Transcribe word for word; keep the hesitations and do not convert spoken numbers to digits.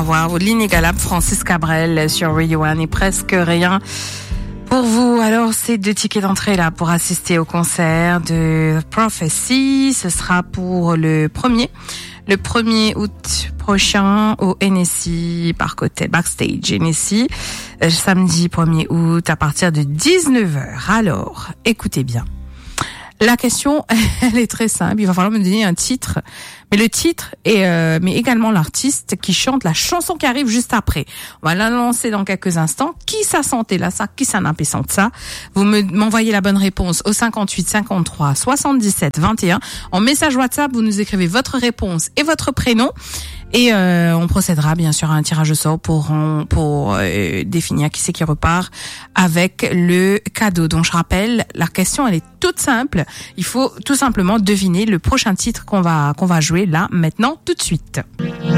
avoir l'inégalable Francis Cabrel sur Radio One et presque rien pour vous. Alors, c'est deux tickets d'entrée là pour assister au concert de Prophecy. Ce sera pour le premier, le premier août prochain au N S I Park Hotel Backstage N S I, euh, samedi premier août à partir de dix-neuf heures. Alors, écoutez bien. La question, elle est très simple. Il va falloir me donner un titre, mais le titre est, euh, mais également l'artiste qui chante la chanson qui arrive juste après. On va la lancer dans quelques instants. Qui ça sentait là ça? Qui ça n'a pas senti ça? Vous me m'envoyez la bonne réponse au cinquante-huit cinquante-trois soixante-dix-sept vingt et un. En message WhatsApp, vous nous écrivez votre réponse et votre prénom. Et euh, on procédera bien sûr à un tirage au sort pour pour euh, définir qui c'est qui repart avec le cadeau. Donc je rappelle, la question elle est toute simple. Il faut tout simplement deviner le prochain titre qu'on va qu'on va jouer là maintenant tout de suite.